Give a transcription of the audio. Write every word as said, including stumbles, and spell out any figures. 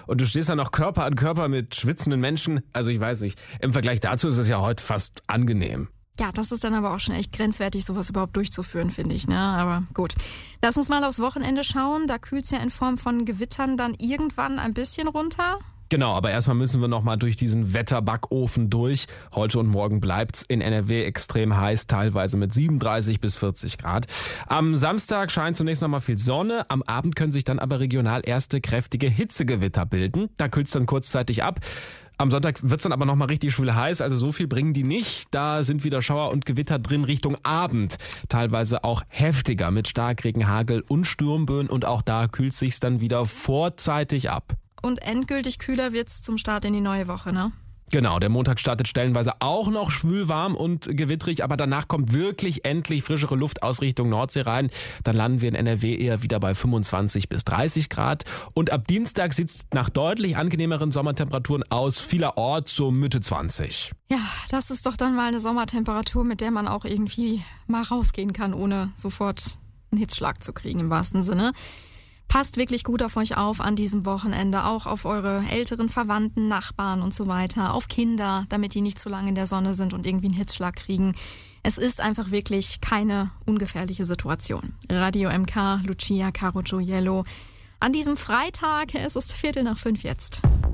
und du stehst dann noch Körper an Körper mit schwitzenden Menschen. Also ich weiß nicht, im Vergleich dazu ist es ja heute fast angenehm. Ja, das ist dann aber auch schon echt grenzwertig, sowas überhaupt durchzuführen, finde ich, ne? Aber gut. Lass uns mal aufs Wochenende schauen. Da kühlt's ja in Form von Gewittern dann irgendwann ein bisschen runter. Genau, aber erstmal müssen wir noch mal durch diesen Wetterbackofen durch. Heute und morgen bleibt's in N R W extrem heiß, teilweise mit siebenunddreißig bis vierzig Grad. Am Samstag scheint zunächst noch mal viel Sonne. Am Abend können sich dann aber regional erste kräftige Hitzegewitter bilden. Da kühlt's dann kurzzeitig ab. Am Sonntag wird's dann aber nochmal richtig schwül heiß, also so viel bringen die nicht. Da sind wieder Schauer und Gewitter drin Richtung Abend. Teilweise auch heftiger mit Starkregen, Hagel und Sturmböen und auch da kühlt sich's dann wieder vorzeitig ab. Und endgültig kühler wird's zum Start in die neue Woche, ne? Genau, der Montag startet stellenweise auch noch schwül warm und gewittrig, aber danach kommt wirklich endlich frischere Luft aus Richtung Nordsee rein. Dann landen wir in N R W eher wieder bei fünfundzwanzig bis dreißig Grad. Und ab Dienstag sieht's nach deutlich angenehmeren Sommertemperaturen aus, vielerorts so Mitte zwanzig. Ja, das ist doch dann mal eine Sommertemperatur, mit der man auch irgendwie mal rausgehen kann, ohne sofort einen Hitzschlag zu kriegen im wahrsten Sinne. Passt wirklich gut auf euch auf an diesem Wochenende, auch auf eure älteren Verwandten, Nachbarn und so weiter, auf Kinder, damit die nicht zu lange in der Sonne sind und irgendwie einen Hitzschlag kriegen. Es ist einfach wirklich keine ungefährliche Situation. Radio M K, Lucia Caro Gioiello. An diesem Freitag, es ist Viertel nach fünf jetzt.